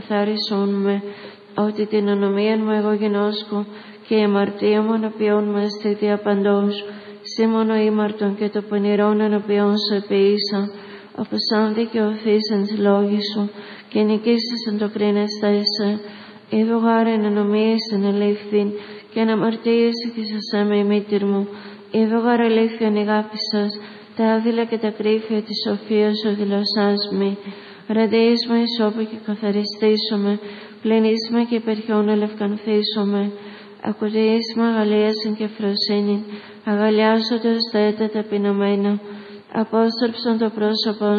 εκαθάρισόν με, ότι την ονομία μου εγώ γινώσκω και η αμαρτία μου ενωπιών μου αισθητή απαντός. Σήμωνο ήμαρτον και το πονηρόν ενωπιών σου επίησα, όπως αν δικαιωθείς εν τη λόγη σου και νικήσεις εν το κρίνεστα εσέ. Είδω γάρεν ενομίες εν ελήφθην και εν αμαρτίες ηθήσασέ με η μήτηρ μου. Είδω γάρ αλήθειαν ηγάπησας, τα άδειλα και τα κρύφια της σοφίας σου δηλωσάς μη. Ραντείσμα ισόπου και καθαριστήσομαι, πλενίσμα και υπερχιόν ελευκανθήσομαι. Ακουδείσμα αγαλίασιν και φροσύνην, αγαλιάσονται ως τα έτα ταπεινωμένα. Απόστρεψον το πρόσωπον